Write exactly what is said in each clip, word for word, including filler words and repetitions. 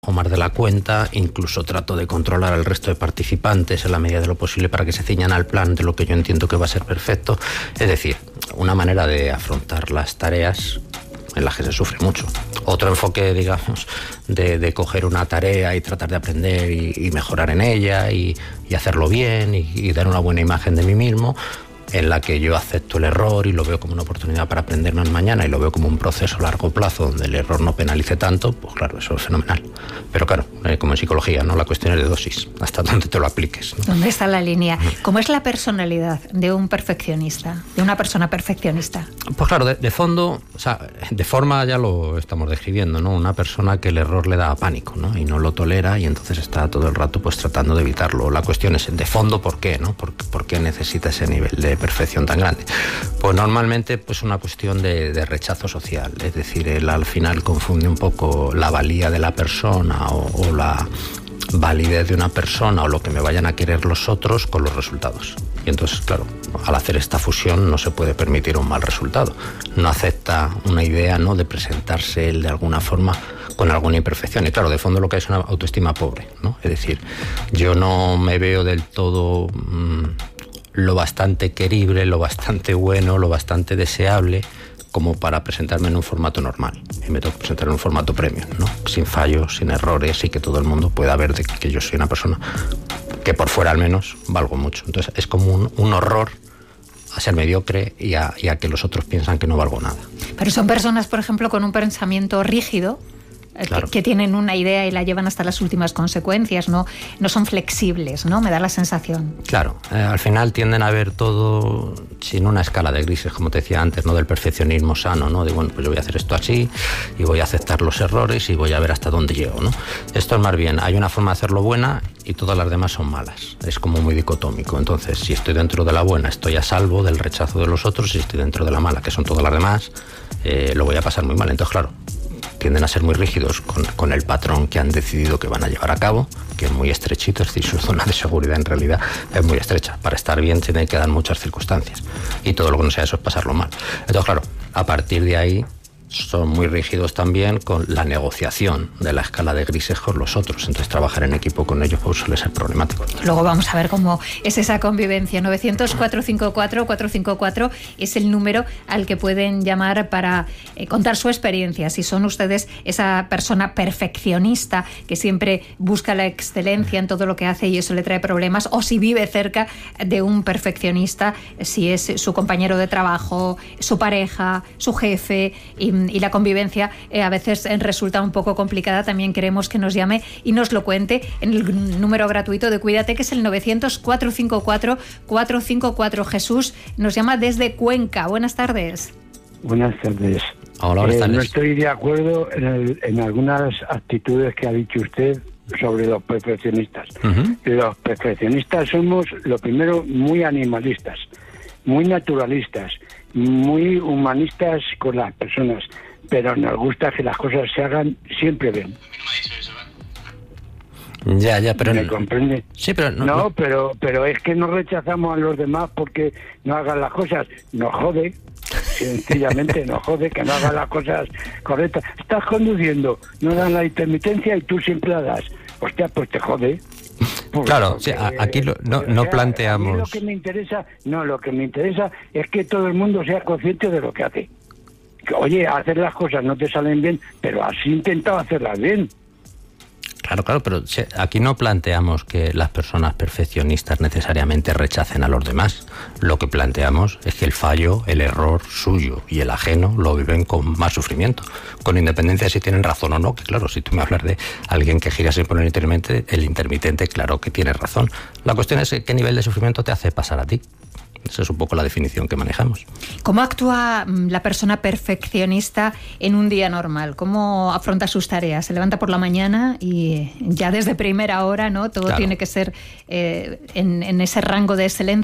o más de la cuenta, incluso trato de controlar al resto de participantes en la medida de lo posible para que se ciñan al plan de lo que yo entiendo que va a ser perfecto. Es decir, una manera de afrontar las tareas en las que se sufre mucho. Otro enfoque, digamos, de, de coger una tarea y tratar de aprender y, y mejorar en ella y, y hacerlo bien y, y dar una buena imagen de mí mismo, en la que yo acepto el error y lo veo como una oportunidad para aprender más mañana y lo veo como un proceso a largo plazo donde el error no penalice tanto, pues claro, eso es fenomenal. Pero claro, eh, como en psicología, ¿no? La cuestión es de dosis, hasta dónde te lo apliques, ¿no? ¿Dónde está la línea? ¿Cómo es la personalidad de un perfeccionista, de una persona perfeccionista? Pues claro, de, de fondo, o sea, de forma ya lo estamos describiendo, ¿no? Una persona que el error le da pánico, ¿no? Y no lo tolera y entonces está todo el rato pues tratando de evitarlo. La cuestión es, de fondo, ¿por qué, no? ¿Por, por qué necesita ese nivel de perfección tan grande? Pues normalmente pues una cuestión de, de rechazo social, es decir, él al final confunde un poco la valía de la persona o, o la validez de una persona o lo que me vayan a querer los otros con los resultados. Y entonces, claro, al hacer esta fusión no se puede permitir un mal resultado. No acepta una idea, ¿no?, de presentarse él de alguna forma con alguna imperfección. Y claro, de fondo lo que hay es una autoestima pobre, ¿no? Es decir, yo no me veo del todo mmm, lo bastante querible, lo bastante bueno, lo bastante deseable como para presentarme en un formato normal. Y me tengo que presentar en un formato premium, ¿no? Sin fallos, sin errores y que todo el mundo pueda ver de que yo soy una persona que por fuera al menos valgo mucho. Entonces es como un, un horror a ser mediocre y a, y a que los otros piensan que no valgo nada. Pero son personas, por ejemplo, con un pensamiento rígido, claro, que, que tienen una idea y la llevan hasta las últimas consecuencias, no, no son flexibles, ¿no? Me da la sensación. Claro, eh, al final tienden a ver todo sin una escala de grises, como te decía antes, ¿no? Del perfeccionismo sano, ¿no? De, bueno, pues yo voy a hacer esto así y voy a aceptar los errores y voy a ver hasta dónde llego, ¿no? Esto es más bien, hay una forma de hacerlo buena y todas las demás son malas. Es como muy dicotómico. Entonces, si estoy dentro de la buena, estoy a salvo del rechazo de los otros, y si estoy dentro de la mala, que son todas las demás, eh, lo voy a pasar muy mal. Entonces, claro, tienden a ser muy rígidos con, con el patrón que han decidido que van a llevar a cabo, que es muy estrechito, es decir, su zona de seguridad en realidad es muy estrecha. Para estar bien tienen que dar muchas circunstancias y todo lo que no sea eso es pasarlo mal. Entonces, claro, a partir de ahí son muy rígidos también con la negociación de la escala de grises con los otros. Entonces trabajar en equipo con ellos pues, suele ser problemático. Luego vamos a ver cómo es esa convivencia. novecientos, cuatrocientos cincuenta y cuatro, cuatrocientos cincuenta y cuatro es el número al que pueden llamar para eh, contar su experiencia. Si son ustedes esa persona perfeccionista que siempre busca la excelencia en todo lo que hace y eso le trae problemas, o si vive cerca de un perfeccionista, si es su compañero de trabajo, su pareja, su jefe, y y la convivencia eh, a veces eh, resulta un poco complicada. También queremos que nos llame y nos lo cuente en el número gratuito de Cuídate, que es el novecientos, cuatrocientos cincuenta y cuatro, cuatrocientos cincuenta y cuatro. Jesús nos llama desde Cuenca. Buenas tardes. Buenas tardes. Hola, buenas tardes. Eh, no estoy de acuerdo en, el, en algunas actitudes que ha dicho usted sobre los perfeccionistas. Uh-huh. Los perfeccionistas somos, lo primero, muy animalistas, muy naturalistas, muy humanistas con las personas, pero nos gusta que las cosas se hagan siempre bien. Ya, ya, pero ¿me comprende? Sí, pero no, no, no, pero pero es que no rechazamos a los demás porque no hagan las cosas. Nos jode, sencillamente nos jode que no hagan las cosas correctas. Estás conduciendo, no dan la intermitencia y tú siempre la das. Hostia, pues te jode. Pues claro, porque, sí, aquí lo, no, no o sea, planteamos. A mí lo que me interesa, no, lo que me interesa es que todo el mundo sea consciente de lo que hace. Que, oye, hacer las cosas no te salen bien, pero has intentado hacerlas bien. Claro, claro, pero aquí no planteamos que las personas perfeccionistas necesariamente rechacen a los demás. Lo que planteamos es que el fallo, el error suyo y el ajeno lo viven con más sufrimiento, con independencia de si tienen razón o no, que claro, si tú me hablas de alguien que gira sin poner intermitente, el intermitente, claro que tiene razón. La cuestión es qué nivel de sufrimiento te hace pasar a ti. Esa es un poco la definición que manejamos. ¿Cómo actúa la persona perfeccionista en un día normal? ¿Cómo afronta sus tareas? Se levanta por la mañana y ya desde primera hora, ¿no? Todo claro. tiene que ser eh, en, en ese rango de excelencia.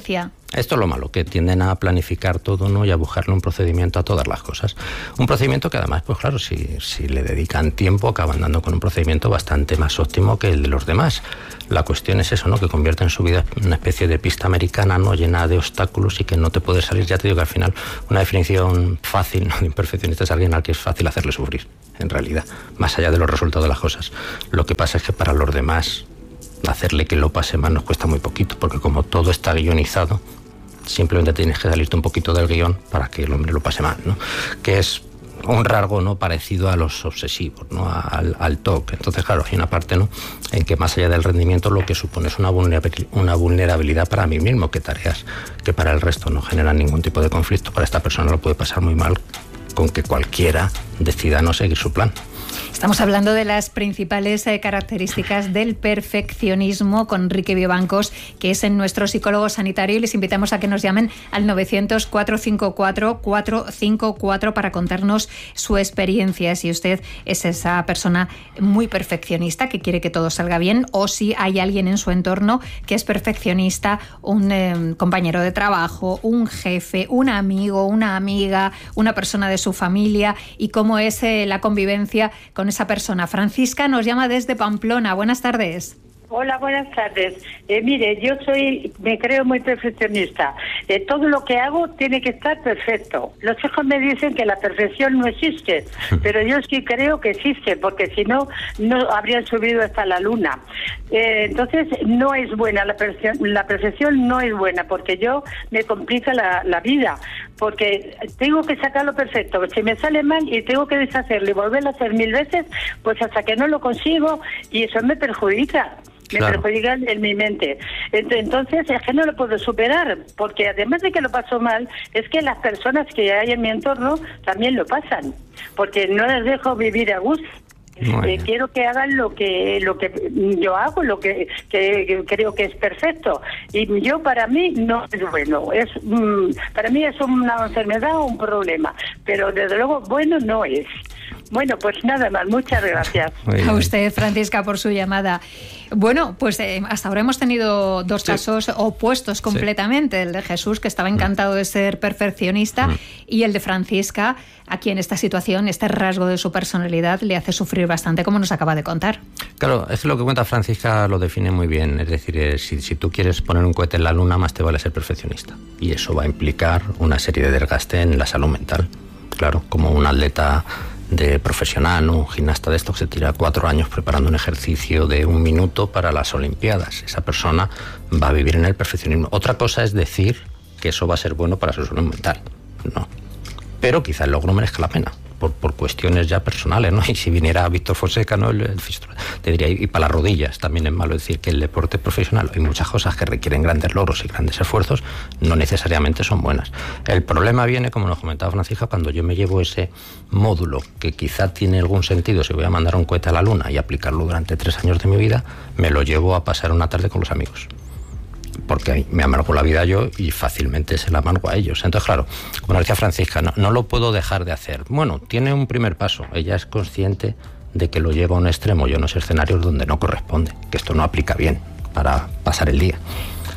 Esto es lo malo, que tienden a planificar todo, ¿no? Y a buscarle un procedimiento a todas las cosas. Un procedimiento que además, pues claro, si, si le dedican tiempo, acaban dando con un procedimiento bastante más óptimo que el de los demás. La cuestión es eso, ¿no? Que convierten su vida en una especie de pista americana, ¿no? Llena de obstáculos y que no te puedes salir. Ya te digo que al final una definición fácil, ¿no? de imperfeccionista es alguien al que es fácil hacerle sufrir, en realidad, más allá de los resultados de las cosas. Lo que pasa es que para los demás hacerle que lo pase mal nos cuesta muy poquito, porque como todo está guionizado, simplemente tienes que salirte un poquito del guión para que el hombre lo pase mal, ¿no? Que es un rasgo, ¿no? parecido a los obsesivos, ¿no? al, al T O C. Entonces, claro, hay una parte, ¿no? en que más allá del rendimiento lo que supone es una vulnerabilidad, una vulnerabilidad para mí mismo, que tareas que para el resto no generan ningún tipo de conflicto, para esta persona lo puede pasar muy mal con que cualquiera decida no seguir su plan. Estamos hablando de las principales eh, características del perfeccionismo con Enrique Vivancos, que es en nuestro psicólogo sanitario, y les invitamos a que nos llamen al novecientos, cuatrocientos cincuenta y cuatro, cuatrocientos cincuenta y cuatro para contarnos su experiencia, si usted es esa persona muy perfeccionista que quiere que todo salga bien, o si hay alguien en su entorno que es perfeccionista, un eh, compañero de trabajo, un jefe, un amigo, una amiga, una persona de su familia, y cómo es eh, la convivencia con esa persona. Francisca nos llama desde Pamplona. Buenas tardes. Hola, buenas tardes. Eh, mire, yo soy, me creo muy perfeccionista. Eh, todo lo que hago tiene que estar perfecto. Los hijos me dicen que la perfección no existe, pero yo sí creo que existe, porque si no, no habrían subido hasta la luna. Eh, entonces, no es buena la perfección, la perfección no es buena, porque yo me complica la, la vida, porque tengo que sacarlo perfecto. Si me sale mal y tengo que deshacerlo y volverlo a hacer mil veces, pues hasta que no lo consigo, y eso me perjudica. Me claro. perjudica en mi mente. Entonces es que no lo puedo superar, porque además de que lo paso mal, es que las personas que hay en mi entorno también lo pasan, porque no les dejo vivir a gusto. Eh, quiero que hagan lo que lo que yo hago, lo que, que, que creo que es perfecto, y yo, para mí, no es bueno. Es mm, para mí es una enfermedad o un problema, pero desde luego bueno no es. Bueno, pues nada más, muchas gracias. A usted, Francisca, por su llamada. Bueno, pues eh, hasta ahora hemos tenido dos sí. casos opuestos completamente. Sí. El de Jesús, que estaba encantado de ser perfeccionista, mm. y el de Francisca, a quien esta situación, este rasgo de su personalidad, le hace sufrir bastante, como nos acaba de contar. Claro, es que lo que cuenta Francisca lo define muy bien. Es decir, eh, si, si tú quieres poner un cohete en la luna, más te vale ser perfeccionista. Y eso va a implicar una serie de desgaste en la salud mental. Claro, como un atleta de profesional, ¿no? Un gimnasta de estos que se tira cuatro años preparando un ejercicio de un minuto para las Olimpiadas. Esa persona va a vivir en el perfeccionismo. Otra cosa es decir que eso va a ser bueno para su salud mental. No. Pero quizá el logro merezca la pena, por, por cuestiones ya personales, ¿no? Y si viniera Víctor Fonseca, ¿no? El, el te diría, y para las rodillas también es malo decir que el deporte profesional, hay muchas cosas que requieren grandes logros y grandes esfuerzos, no necesariamente son buenas. El problema viene, como nos comentaba Francisca, cuando yo me llevo ese módulo que quizá tiene algún sentido, si voy a mandar un cohete a la luna y aplicarlo durante tres años de mi vida, me lo llevo a pasar una tarde con los amigos, porque me amargo la vida yo y fácilmente se la amargo a ellos. Entonces, claro, como decía Francisca, no, no lo puedo dejar de hacer. Bueno, tiene un primer paso. Ella es consciente de que lo lleva a un extremo y a unos escenarios donde no corresponde, que esto no aplica bien para pasar el día.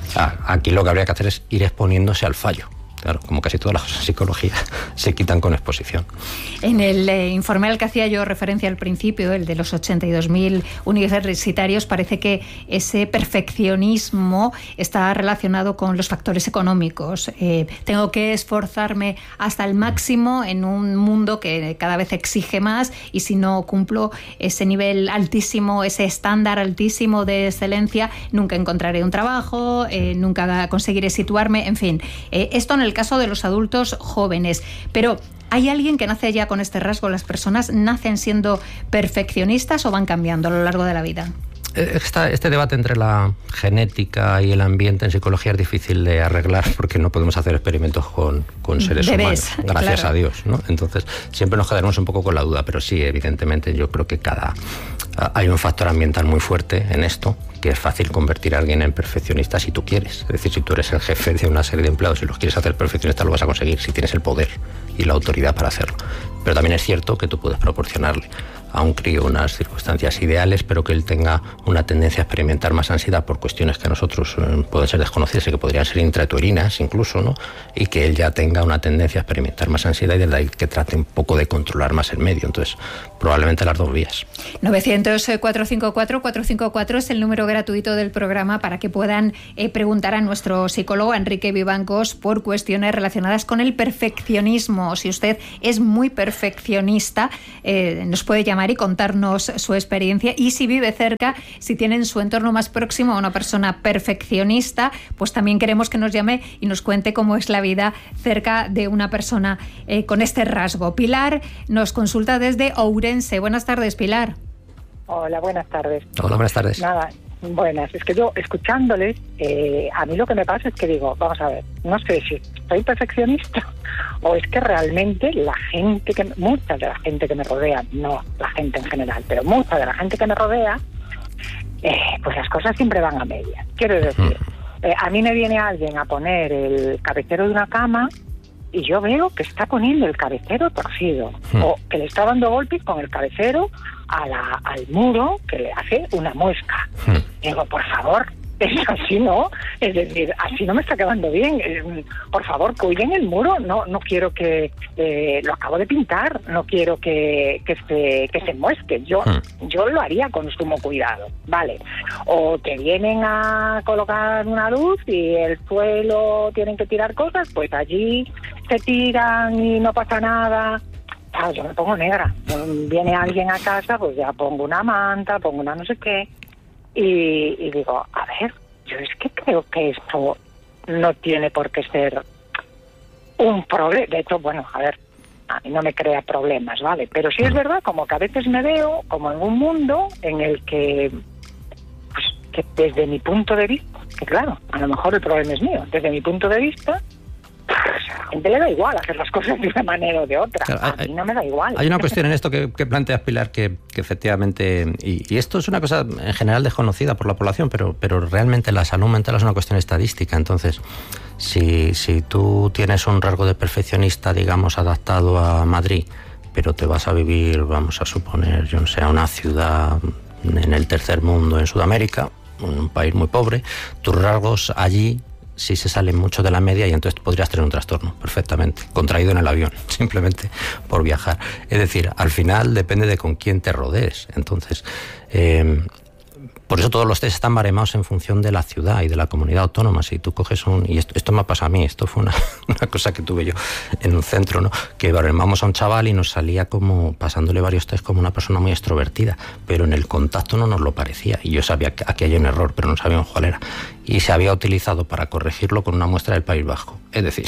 Aquí lo que habría que hacer es ir exponiéndose al fallo. Claro, como casi todas las cosas en psicología se quitan con exposición. En el eh, informe al que hacía yo referencia al principio, el de los ochenta y dos mil universitarios, parece que ese perfeccionismo está relacionado con los factores económicos. Eh, tengo que esforzarme hasta el máximo en un mundo que cada vez exige más, y si no cumplo ese nivel altísimo, ese estándar altísimo de excelencia, nunca encontraré un trabajo, eh, nunca conseguiré situarme, en fin. Eh, esto en el el caso de los adultos jóvenes, pero ¿hay alguien que nace ya con este rasgo? ¿Las personas nacen siendo perfeccionistas o van cambiando a lo largo de la vida? Esta, este debate entre la genética y el ambiente en psicología es difícil de arreglar, porque no podemos hacer experimentos con, con seres Bebés, humanos, gracias claro. a Dios, ¿no? Entonces siempre nos quedaremos un poco con la duda, pero sí, evidentemente yo creo que cada hay un factor ambiental muy fuerte en esto, que es fácil convertir a alguien en perfeccionista si tú quieres. Es decir, si tú eres el jefe de una serie de empleados y los quieres hacer perfeccionistas, lo vas a conseguir si tienes el poder y la autoridad para hacerlo. Pero también es cierto que tú puedes proporcionarle a un crío unas circunstancias ideales, pero que él tenga una tendencia a experimentar más ansiedad por cuestiones que a nosotros eh, pueden ser desconocidas y que podrían ser intrauterinas incluso, ¿no? Y que él ya tenga una tendencia a experimentar más ansiedad y de ahí que trate un poco de controlar más el medio. Entonces, probablemente las dos vías. novecientos, cuatrocientos cincuenta y cuatro, cuatrocientos cincuenta y cuatro es el número gratuito del programa para que puedan eh, preguntar a nuestro psicólogo Enrique Vivancos por cuestiones relacionadas con el perfeccionismo. Si usted es muy perfeccionista, eh, nos puede llamar y contarnos su experiencia, y si vive cerca, si tiene en su entorno más próximo a una persona perfeccionista, pues también queremos que nos llame y nos cuente cómo es la vida cerca de una persona eh, con este rasgo. Pilar nos consulta desde Ourense. Buenas tardes, Pilar. Hola, buenas tardes. Hola, buenas tardes. Nada, buenas. Es que yo, escuchándoles, eh, a mí lo que me pasa es que digo, vamos a ver, no sé si soy perfeccionista o es que realmente la gente, que mucha de la gente que me rodea, no la gente en general, pero mucha de la gente que me rodea, eh, pues las cosas siempre van a medias. Quiero decir, eh, a mí me viene alguien a poner el cabecero de una cama y yo veo que está poniendo el cabecero torcido, hmm. o que le está dando golpes con el cabecero a la, al muro, que le hace una muesca. Hmm. Digo, por favor, es así, ¿no? Es decir, así no me está quedando bien. Eh, por favor, cuiden el muro. No no quiero que... Eh, lo acabo de pintar. No quiero que, que, se, que se muesque. Yo, hmm. yo lo haría con sumo cuidado, ¿vale? O te vienen a colocar una luz y el suelo tienen que tirar cosas, pues allí se tiran y no pasa nada. Claro, yo me pongo negra. Viene alguien a casa, pues ya pongo una manta, pongo una no sé qué. Y, y digo, a ver, yo es que creo que esto no tiene por qué ser un problema. De hecho, bueno, a ver, a mí no me crea problemas, ¿vale? Pero sí es verdad, como que a veces me veo como en un mundo en el que, pues, que desde mi punto de vista, que claro, a lo mejor el problema es mío, desde mi punto de vista, pues a la gente le da igual hacer las cosas de una manera o de otra. Claro, a mí no me da igual. Hay una cuestión en esto que, que planteas, Pilar, que, que efectivamente, y, y esto es una cosa en general desconocida por la población, pero, pero realmente la salud mental es una cuestión estadística. Entonces, si, si tú tienes un rasgo de perfeccionista, digamos, adaptado a Madrid, pero te vas a vivir, vamos a suponer, yo no sé, a una ciudad en el tercer mundo, en Sudamérica, un país muy pobre, tus rasgos allí sí se salen mucho de la media y entonces podrías tener un trastorno perfectamente, contraído en el avión, simplemente por viajar. Es decir, al final depende de con quién te rodees. Entonces, eh, por eso todos los test están baremados en función de la ciudad y de la comunidad autónoma. Si tú coges un... Y esto, esto me pasa a mí, esto fue una, una cosa que tuve yo en un centro, ¿no? Que baremamos a un chaval y nos salía como, pasándole varios test, como una persona muy extrovertida, pero en el contacto no nos lo parecía. Y yo sabía que aquí hay un error, pero no sabíamos cuál era. Y se había utilizado para corregirlo con una muestra del País Vasco. Es decir,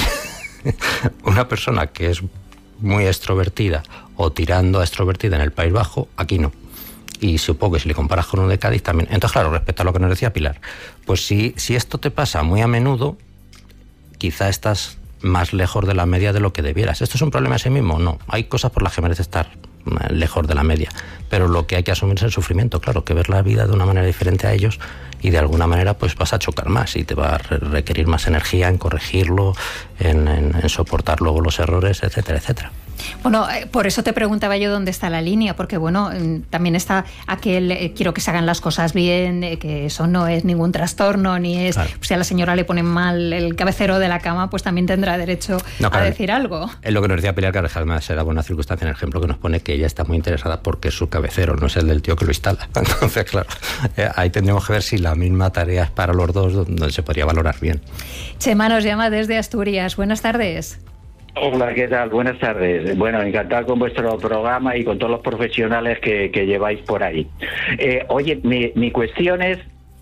una persona que es muy extrovertida o tirando a extrovertida en el País Vasco, aquí no. Y supongo que si le comparas con uno de Cádiz también. Entonces, claro, respecto a lo que nos decía Pilar, pues si, si esto te pasa muy a menudo, quizá estás más lejos de la media de lo que debieras. ¿Esto es un problema en sí mismo? No. Hay cosas por las que merece estar lejos de la media. Pero lo que hay que asumir es el sufrimiento, claro, que ver la vida de una manera diferente a ellos y de alguna manera pues vas a chocar más y te va a requerir más energía en corregirlo, en, en, en soportar luego los errores, etcétera, etcétera. Bueno, eh, por eso te preguntaba yo dónde está la línea, porque bueno, también está aquel, eh, quiero que se hagan las cosas bien, eh, que eso no es ningún trastorno, ni es, claro. Pues si a la señora le ponen mal el cabecero de la cama, pues también tendrá derecho no, claro, a decir algo. Es lo que nos decía Pilar, que además era buena circunstancia en el ejemplo que nos pone, que ella está muy interesada porque es su cabecero, no es el del tío que lo instala. Entonces, claro, eh, ahí tendríamos que ver si la misma tarea es para los dos, donde se podría valorar bien. Chema nos llama desde Asturias. Buenas tardes. Hola, ¿qué tal? Buenas tardes. Bueno, encantado con vuestro programa y con todos los profesionales que, que lleváis por ahí. Eh, oye, mi, mi cuestión es,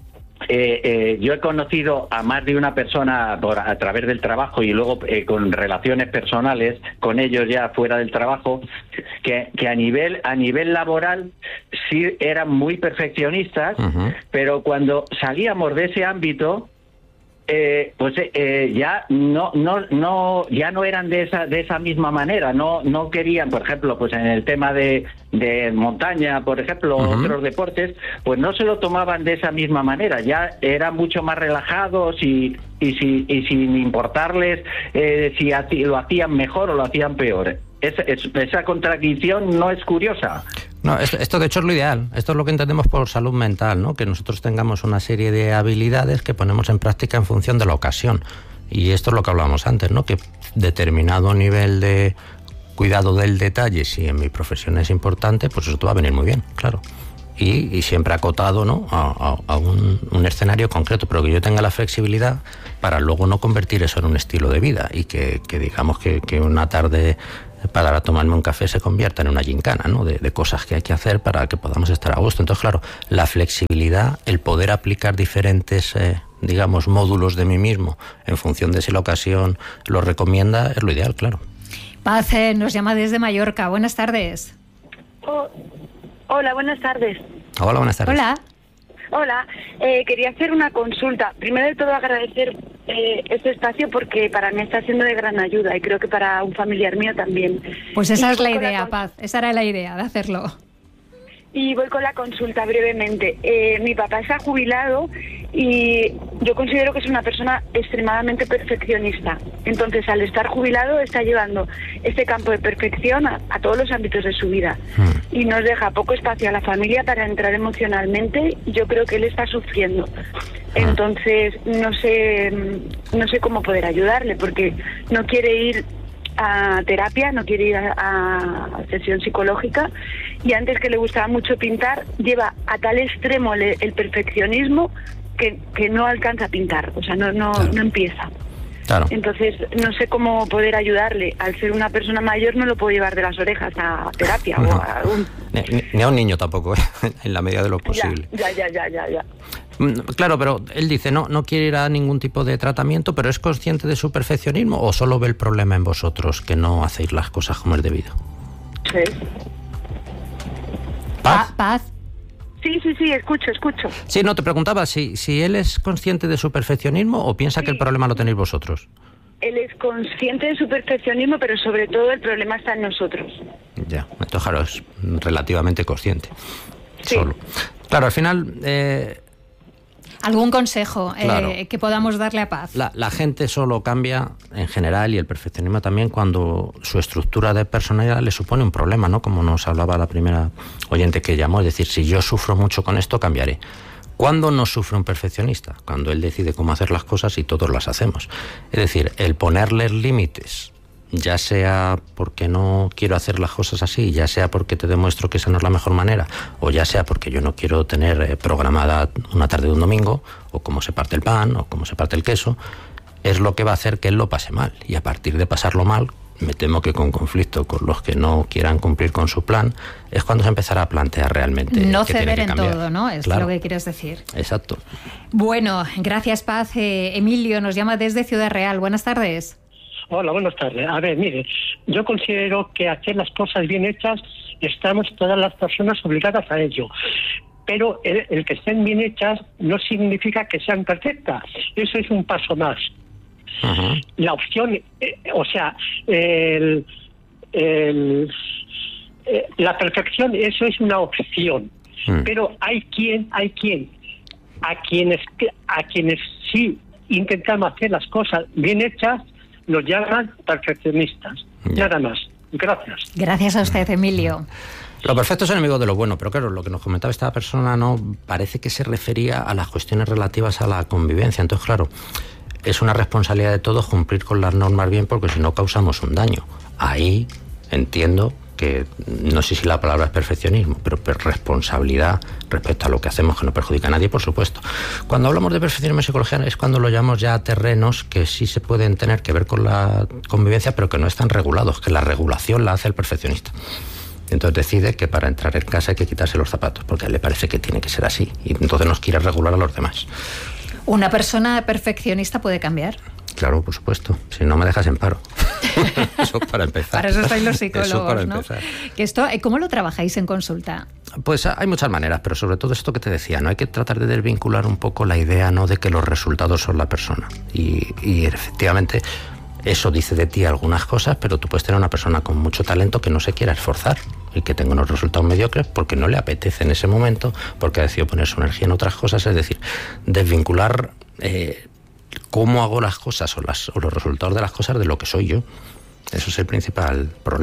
eh, eh, yo he conocido a más de una persona por, a través del trabajo y luego eh, con relaciones personales con ellos ya fuera del trabajo, que, que a nivel a nivel laboral sí eran muy perfeccionistas, uh-huh. pero cuando salíamos de ese ámbito, Eh, pues eh, ya no no no ya no eran de esa de esa misma manera, no no querían, por ejemplo, pues en el tema de, de montaña, por ejemplo, uh-huh. otros deportes, pues no se lo tomaban de esa misma manera, ya eran mucho más relajados y y, si, y sin importarles eh, si lo hacían mejor o lo hacían peor. Es, es, esa contradicción no es curiosa. No, esto, esto de hecho es lo ideal. Esto es lo que entendemos por salud mental, ¿no? Que nosotros tengamos una serie de habilidades que ponemos en práctica en función de la ocasión. Y esto es lo que hablábamos antes, ¿no? Que determinado nivel de cuidado del detalle, si en mi profesión es importante, pues eso te va a venir muy bien, claro. Y, y siempre acotado, ¿no? a, a, a un, un escenario concreto, pero que yo tenga la flexibilidad para luego no convertir eso en un estilo de vida y que, que digamos que, que una tarde para tomarme un café se convierta en una gincana, ¿no? De, de cosas que hay que hacer para que podamos estar a gusto. Entonces, claro, la flexibilidad, el poder aplicar diferentes, eh, digamos, módulos de mí mismo en función de si la ocasión lo recomienda, es lo ideal, claro. Paz eh, nos llama desde Mallorca. Buenas tardes. Oh, hola, buenas tardes. Hola, buenas tardes. Hola. Hola, eh, quería hacer una consulta. Primero de todo agradecer eh, este espacio porque para mí está siendo de gran ayuda y creo que para un familiar mío también. Pues esa y es la idea, la Paz. Esa era la idea de hacerlo. Y voy con la consulta brevemente. Eh, mi papá está jubilado y yo considero que es una persona extremadamente perfeccionista. Entonces, al estar jubilado, está llevando este campo de perfección a, a todos los ámbitos de su vida. Mm. Y nos deja poco espacio a la familia para entrar emocionalmente. Y yo creo que él está sufriendo. Entonces, no sé, no sé cómo poder ayudarle, porque no quiere ir a terapia, no quiere ir a, a sesión psicológica, y antes, que le gustaba mucho pintar, lleva a tal extremo el, el perfeccionismo que, que no alcanza a pintar, o sea, no, no, claro. no empieza. Claro. Entonces, no sé cómo poder ayudarle. Al ser una persona mayor no lo puedo llevar de las orejas a terapia. No. O a un... ni, ni a un niño tampoco, en la medida de lo posible. Ya, ya, ya, ya, ya. Claro, pero él dice, no, no quiere ir a ningún tipo de tratamiento, pero ¿es consciente de su perfeccionismo o solo ve el problema en vosotros, que no hacéis las cosas como es debido? Sí. ¿Paz? Paz. Sí, sí, sí, escucho, escucho. Sí, no, te preguntaba si, si él es consciente de su perfeccionismo o piensa sí. que el problema lo tenéis vosotros. Él es consciente de su perfeccionismo, pero sobre todo el problema está en nosotros. Ya, entonces claro, es relativamente consciente. Sí. Solo. Claro, al final... Eh, ¿Algún consejo claro. eh, que podamos darle a Paz? La, la gente solo cambia en general, y el perfeccionismo también, cuando su estructura de personalidad le supone un problema, ¿no? Como nos hablaba la primera oyente que llamó, es decir, si yo sufro mucho con esto, cambiaré. ¿Cuándo no sufre un perfeccionista? Cuando él decide cómo hacer las cosas y todos las hacemos. Es decir, el ponerles límites, ya sea porque no quiero hacer las cosas así, ya sea porque te demuestro que esa no es la mejor manera, o ya sea porque yo no quiero tener eh, programada una tarde de un domingo, o cómo se parte el pan, o cómo se parte el queso, es lo que va a hacer que él lo pase mal. Y a partir de pasarlo mal, me temo que con conflicto con los que no quieran cumplir con su plan, es cuando se empezará a plantear realmente no que ceder tiene que en cambiar. todo, ¿no? Es claro. lo que quieres decir. Exacto. Bueno, gracias, Paz. Eh, Emilio nos llama desde Ciudad Real. Buenas tardes. Hola, buenas tardes. A ver, mire, yo considero que hacer las cosas bien hechas estamos todas las personas obligadas a ello. Pero el, el que estén bien hechas no significa que sean perfectas. Eso es un paso más. Uh-huh. La opción, eh, o sea, el, el, eh, la perfección, eso es una opción. Uh-huh. Pero hay quien, hay quien, a quienes, a quienes sí intentamos hacer las cosas bien hechas, nos llaman perfeccionistas. Ya. Nada más. Gracias. Gracias a usted, Emilio. Lo perfecto es enemigo de lo bueno, pero claro, lo que nos comentaba esta persona no parece que se refería a las cuestiones relativas a la convivencia. Entonces, claro, es una responsabilidad de todos cumplir con las normas bien, porque si no causamos un daño. Ahí entiendo que, no sé si la palabra es perfeccionismo, pero responsabilidad respecto a lo que hacemos que no perjudica a nadie, por supuesto. Cuando hablamos de perfeccionismo en psicología es cuando lo llamamos ya a terrenos que sí se pueden tener que ver con la convivencia, pero que no están regulados, que la regulación la hace el perfeccionista. Entonces decide que para entrar en casa hay que quitarse los zapatos, porque a él le parece que tiene que ser así, y entonces nos quiere regular a los demás. ¿Una persona perfeccionista puede cambiar? Claro, por supuesto. Si no, me dejas en paro. Eso para empezar. Para eso estáis los psicólogos, eso para ¿no? empezar. Que esto, ¿cómo lo trabajáis en consulta? Pues hay muchas maneras, pero sobre todo esto que te decía, ¿no? Hay que tratar de desvincular un poco la idea, ¿no?, de que los resultados son la persona. Y, y efectivamente eso dice de ti algunas cosas, pero tú puedes tener una persona con mucho talento que no se quiera esforzar y que tenga unos resultados mediocres porque no le apetece en ese momento, porque ha decidido poner su energía en otras cosas. Es decir, desvincular eh, cómo hago las cosas o, las, o los resultados de las cosas de lo que soy yo. Eso es el principal problema.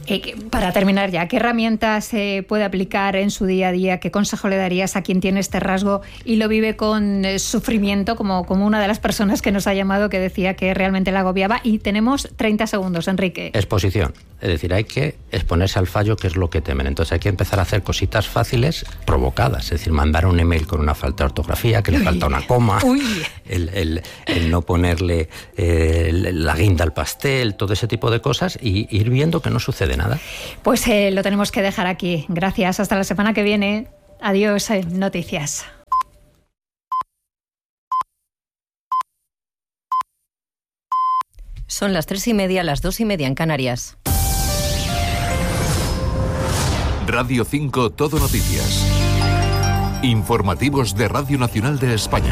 Eh, para terminar ya, ¿qué herramientas se eh, puede aplicar en su día a día? ¿Qué consejo le darías a quien tiene este rasgo y lo vive con eh, sufrimiento, como, como una de las personas que nos ha llamado, que decía que realmente la agobiaba? Y tenemos treinta segundos, Enrique. Exposición. Es decir, hay que exponerse al fallo, que es lo que temen. Entonces hay que empezar a hacer cositas fáciles provocadas. Es decir, mandar un email con una falta de ortografía, que le falta una coma, el, el, el no ponerle eh, la guinda al pastel, todo ese tipo de cosas, y ir viendo que no sucede nada. Pues eh, lo tenemos que dejar aquí. Gracias. Hasta la semana que viene. Adiós, eh, noticias. Son las tres y media, las dos y media en Canarias. Radio cinco Todo Noticias. Informativos de Radio Nacional de España.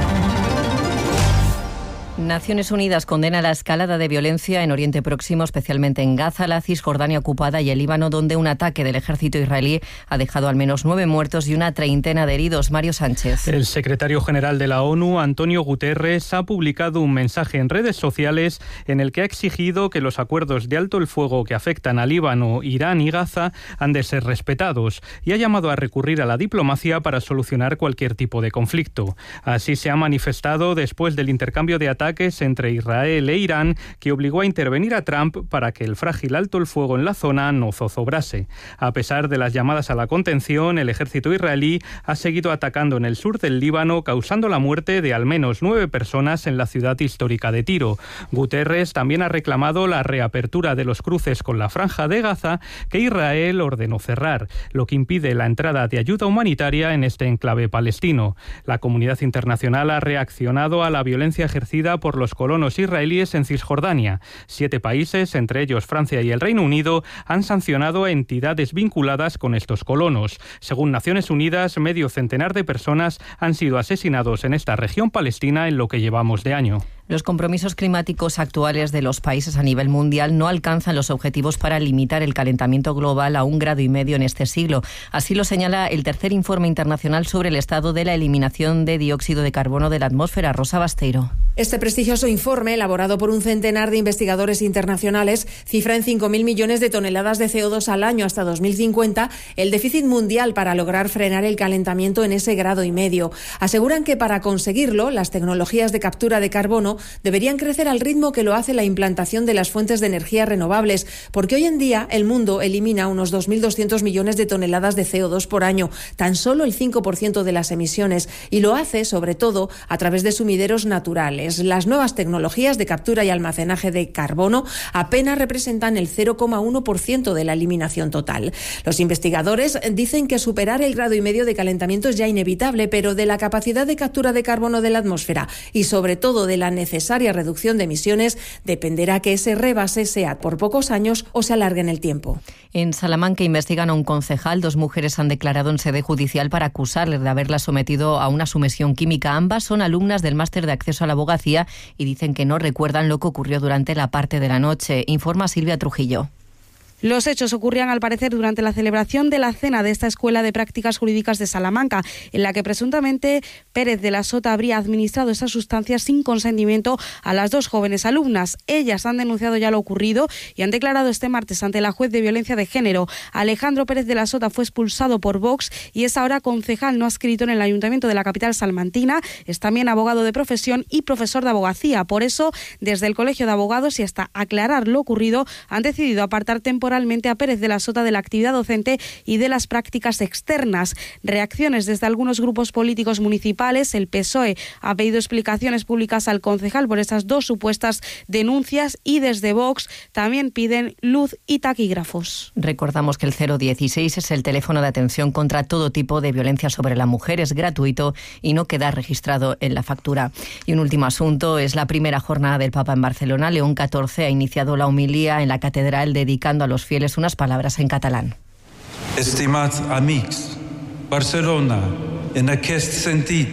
Naciones Unidas condena la escalada de violencia en Oriente Próximo, especialmente en Gaza, la Cisjordania ocupada y el Líbano, donde un ataque del ejército israelí ha dejado al menos nueve muertos y una treintena de heridos. Mario Sánchez. El secretario general de la ONU, Antonio Guterres, ha publicado un mensaje en redes sociales en el que ha exigido que los acuerdos de alto el fuego que afectan a Líbano, Irán y Gaza han de ser respetados, y ha llamado a recurrir a la diplomacia para solucionar cualquier tipo de conflicto. Así se ha manifestado después del intercambio de ataques entre Israel e Irán, que obligó a intervenir a Trump para que el frágil alto el fuego en la zona no zozobrase. A pesar de las llamadas a la contención, el ejército israelí ha seguido atacando en el sur del Líbano, causando la muerte de al menos nueve personas en la ciudad histórica de Tiro. Guterres también ha reclamado la reapertura de los cruces con la Franja de Gaza, que Israel ordenó cerrar, lo que impide la entrada de ayuda humanitaria en este enclave palestino. La comunidad internacional ha reaccionado a la violencia ejercida por los colonos israelíes en Cisjordania. Siete países, entre ellos Francia y el Reino Unido, han sancionado a entidades vinculadas con estos colonos. Según Naciones Unidas, medio centenar de personas han sido asesinados en esta región palestina en lo que llevamos de año. Los compromisos climáticos actuales de los países a nivel mundial no alcanzan los objetivos para limitar el calentamiento global a un grado y medio en este siglo. Así lo señala el tercer informe internacional sobre el estado de la eliminación de dióxido de carbono de la atmósfera. Rosa Basteiro. Este prestigioso informe, elaborado por un centenar de investigadores internacionales, cifra en cinco mil millones de toneladas de C O dos al año hasta dos mil cincuenta el déficit mundial para lograr frenar el calentamiento en ese grado y medio. Aseguran que para conseguirlo, las tecnologías de captura de carbono deberían crecer al ritmo que lo hace la implantación de las fuentes de energía renovables, porque hoy en día el mundo elimina unos dos mil doscientos millones de toneladas de C O dos por año, tan solo el cinco por ciento de las emisiones, y lo hace sobre todo a través de sumideros naturales. Las nuevas tecnologías de captura y almacenaje de carbono apenas representan el cero coma uno por ciento de la eliminación total. Los investigadores dicen que superar el grado y medio de calentamiento es ya inevitable, pero de la capacidad de captura de carbono de la atmósfera y sobre todo de la necesaria reducción de emisiones dependerá que ese rebase sea por pocos años o se alargue en el tiempo. En Salamanca investigan a un concejal. Dos mujeres han declarado en sede judicial para acusarle de haberla sometido a una sumisión química. Ambas son alumnas del máster de acceso a la abogacía y dicen que no recuerdan lo que ocurrió durante la parte de la noche. Informa Silvia Trujillo. Los hechos ocurrían, al parecer, durante la celebración de la cena de esta Escuela de Prácticas Jurídicas de Salamanca, en la que presuntamente Pérez de la Sota habría administrado esas sustancias sin consentimiento a las dos jóvenes alumnas. Ellas han denunciado ya lo ocurrido y han declarado este martes ante la juez de violencia de género. Alejandro Pérez de la Sota fue expulsado por Vox y es ahora concejal no adscrito en el Ayuntamiento de la capital salmantina. Es también abogado de profesión y profesor de abogacía. Por eso, desde el Colegio de Abogados y hasta aclarar lo ocurrido, han decidido apartar temporalmente a Pérez de la Sota de la actividad docente y de las prácticas externas. Reacciones desde algunos grupos políticos municipales. El P S O E ha pedido explicaciones públicas al concejal por estas dos supuestas denuncias y desde Vox también piden luz y taquígrafos. Recordamos que el cero dieciséis es el teléfono de atención contra todo tipo de violencia sobre la mujer. Es gratuito y no queda registrado en la factura. Y un último asunto es la primera jornada del Papa en Barcelona. León catorce ha iniciado la homilía en la catedral dedicando a los fieles unas palabras en catalán. Estimats amics, Barcelona, en aquest sentit,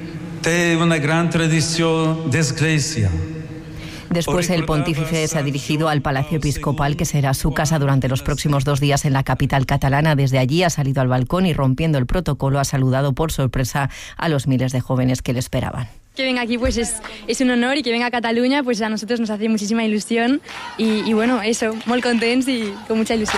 té una gran tradició d'església. Después el pontífice se ha dirigido al Palacio Episcopal, que será su casa durante los próximos dos días en la capital catalana. Desde allí ha salido al balcón y, rompiendo el protocolo, ha saludado por sorpresa a los miles de jóvenes que le esperaban. Que venga aquí pues es, es un honor, y que venga a Cataluña pues a nosotros nos hace muchísima ilusión y, y bueno, eso, muy contentos y con mucha ilusión.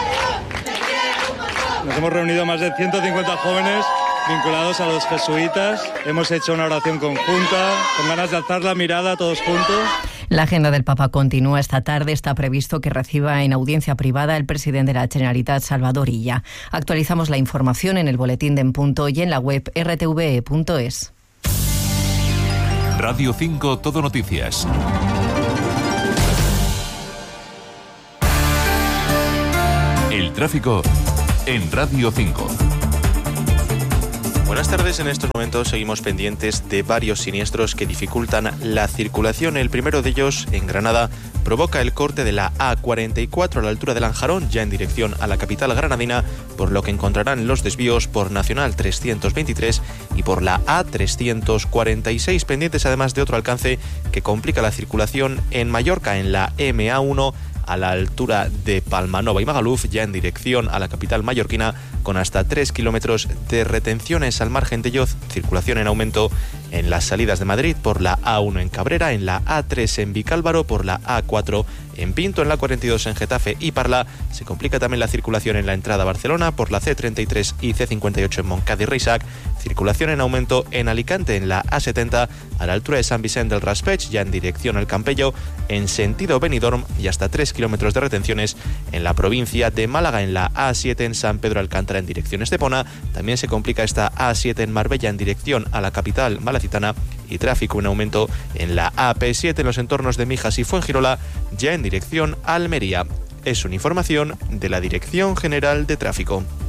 Nos hemos reunido más de ciento cincuenta jóvenes vinculados a los jesuitas. Hemos hecho una oración conjunta, con ganas de alzar la mirada todos juntos. La agenda del Papa continúa esta tarde. Está previsto que reciba en audiencia privada el presidente de la Generalitat, Salvador Illa. Actualizamos la información en el boletín de En Punto y en la web erre te ve e punto es. Radio cinco Todo Noticias. El tráfico en Radio cinco. Buenas tardes. En estos momentos seguimos pendientes de varios siniestros que dificultan la circulación. El primero de ellos, en Granada, provoca el corte de la A cuarenta y cuatro a la altura de Lanjarón, ya en dirección a la capital granadina, por lo que encontrarán los desvíos por Nacional trescientos veintitrés y por la A trescientos cuarenta y seis, pendientes además de otro alcance que complica la circulación en Mallorca, en la eme a uno, a la altura de Palmanova y Magaluf, ya en dirección a la capital mallorquina, con hasta tres kilómetros de retenciones. Al margen de ello, circulación en aumento en las salidas de Madrid por la A uno en Cabrera, en la A tres en Vicálvaro, por la A cuatro en Pinto, en la cuarenta y dos en Getafe y Parla. Se complica también la circulación en la entrada a Barcelona por la ce treinta y tres y ce cincuenta y ocho en Montcada y Reixac. Circulación en aumento en Alicante, en la A setenta, a la altura de San Vicente del Raspeig, ya en dirección al Campello, en sentido Benidorm, y hasta tres kilómetros de retenciones en la provincia de Málaga, en la A siete en San Pedro Alcántara en dirección Estepona. También se complica esta A siete en Marbella en dirección a la capital malacitana, y tráfico en aumento en la A P siete en los entornos de Mijas y Fuengirola, ya en dirección a Almería. Es una información de la Dirección General de Tráfico.